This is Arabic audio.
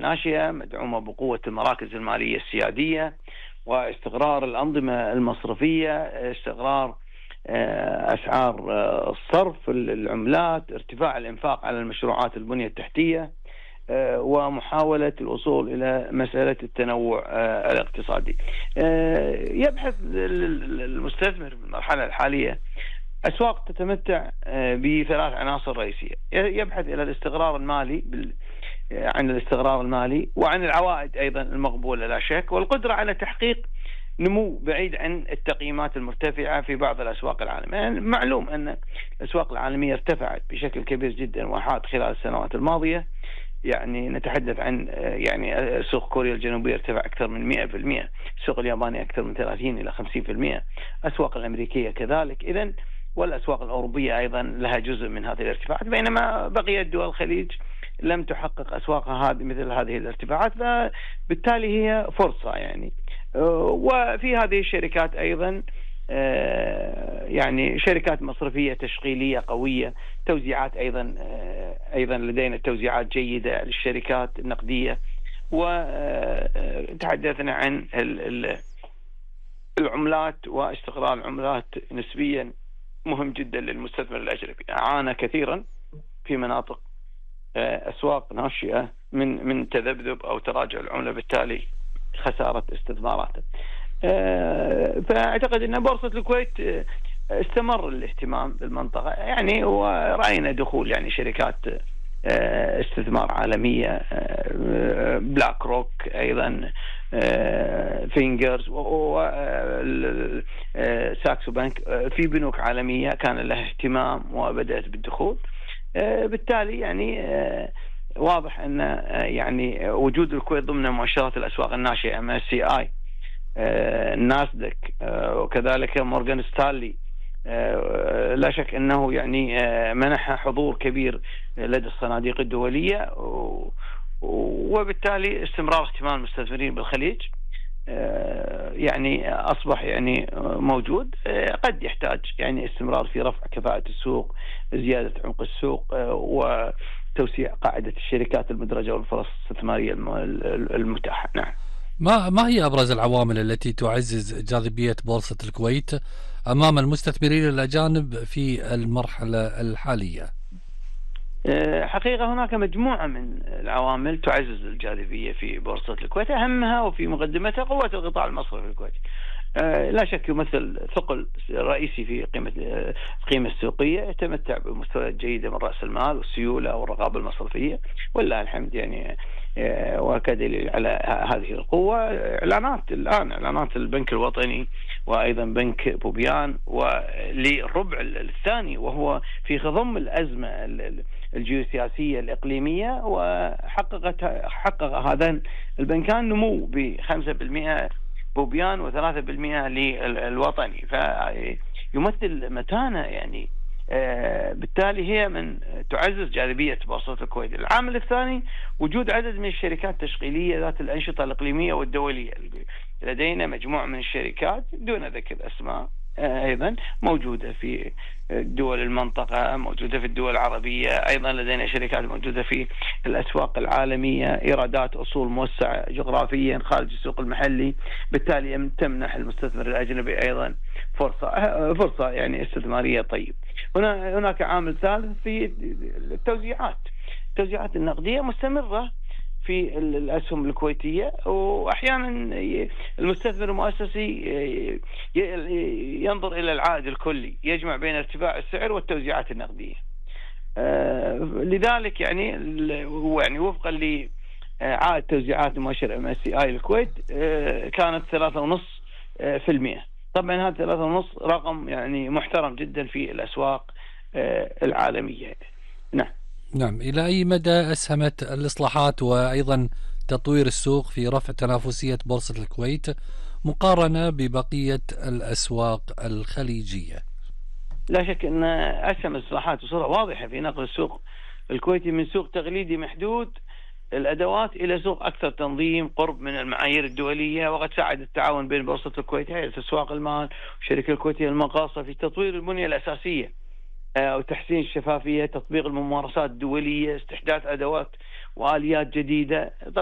الناشئة، مدعومة بقوة المراكز المالية السيادية واستقرار الأنظمة المصرفية، استقرار أسعار الصرف، العملات، ارتفاع الإنفاق على المشروعات البنية التحتية، ومحاولة الوصول إلى مسألة التنوع الاقتصادي. يبحث المستثمر في المرحلة الحالية أسواق تتمتع بثلاث عناصر رئيسية. يبحث إلى الاستقرار المالي عن الاستقرار المالي وعن العوائد أيضا المقبولة لا شك، والقدرة على تحقيق نمو بعيد عن التقييمات المرتفعة في بعض الأسواق العالمية. يعني معلوم أن الأسواق العالمية ارتفعت بشكل كبير جدا وحاد خلال السنوات الماضية. يعني نتحدث عن يعني سوق كوريا الجنوبية ارتفع أكثر من 100%، السوق الياباني أكثر من 30 إلى 50%، الأسواق الأمريكية كذلك. إذن والأسواق الأوروبية أيضا لها جزء من هذه الارتفاعات، بينما بقية دول الخليج لم تحقق أسواقها هذه مثل هذه الارتفاعات، فبالتالي هي فرصة يعني. وفي هذه الشركات أيضا يعني شركات مصرفية تشغيلية قوية، توزيعات أيضا لدينا توزيعات جيدة للشركات النقدية. وتحدثنا عن العملات واستقرار العملات نسبيا مهم جدا للمستثمر الأجنبي. عانى كثيرا في مناطق أسواق ناشئة من تذبذب أو تراجع العملة، بالتالي خسارة استثماراته. فأعتقد أن بورصة الكويت استمر الاهتمام بالمنطقة يعني، ورأينا دخول يعني شركات استثمار عالمية، بلاك روك أيضا، فينجرز وساكسو بنك، في بنوك عالمية كان لها اهتمام وبدأت بالدخول. بالتالي يعني واضح أن يعني وجود الكويت ضمن مؤشرات الأسواق الناشئة MSCI، الناسداك، وكذلك مورغان ستانلي، لا شك أنه يعني منح حضور كبير لدى الصناديق الدولية، وبالتالي استمرار اهتمام المستثمرين بالخليج يعني أصبح يعني موجود. قد يحتاج يعني استمرار في رفع كفاءة السوق، زيادة عمق السوق، وتوسيع قاعدة الشركات المدرجة والفرص الاستثمارية المتاحة. نعم. ما هي أبرز العوامل التي تعزز جاذبية بورصة الكويت أمام المستثمرين الأجانب في المرحلة الحالية؟ حقيقة هناك مجموعة من العوامل تعزز الجاذبية في بورصة الكويت، أهمها وفي مقدمتها قوة القطاع المصرفي الكويتي. لا شك يمثل ثقل رئيسي في القيمة السوقية، يتمتع بمستويات جيدة من رأس المال والسيولة والرقابة المصرفية ولله الحمد يعني. وكدليل على هذه القوة إعلانات البنك الوطني وأيضا بنك بوبيان وللربع الثاني، وهو في خضم الأزمة الجيوسياسية الإقليمية، حقق هذان البنكان نمو ب5% بوبيان و3% للوطني، فيمثل متانة يعني. بالتالي هي من تعزز جاذبية بورصة الكويت. العامل الثاني وجود عدد من الشركات التشغيلية ذات الأنشطة الإقليمية والدولية. لدينا مجموعة من الشركات دون ذكر أسماء أيضا موجودة في دول المنطقة، موجودة في الدول العربية، أيضا لدينا شركات موجودة في الأسواق العالمية، إيرادات أصول موسعة جغرافيا خارج السوق المحلي، بالتالي تمنح المستثمر الأجنبي أيضا فرصة يعني استثمارية طيب. هناك عامل ثالث في التوزيعات النقدية مستمرة في الأسهم الكويتية، وأحيانا المستثمر المؤسسي ينظر إلى العائد الكلي، يجمع بين ارتفاع السعر والتوزيعات النقدية. لذلك يعني وفقا لعائد توزيعات مؤشر MSCI الكويت كانت 3.5%. طبعا هذا 3.5 رقم يعني محترم جدا في الأسواق العالمية. نعم. إلى أي مدى أسهمت الإصلاحات وأيضا تطوير السوق في رفع تنافسية بورصة الكويت مقارنة ببقية الأسواق الخليجية؟ لا شك أن أسهم الإصلاحات بصورة واضحة في نقل السوق الكويتي من سوق تقليدي محدود الأدوات إلى سوق أكثر تنظيم، قرب من المعايير الدولية. وقد ساعد التعاون بين بورصة الكويت هيئة أسواق المال والشركة الكويتية المقاصة في تطوير البنية الأساسية وتحسين الشفافية، تطبيق الممارسات الدولية، استحداث أدوات وآليات جديدة.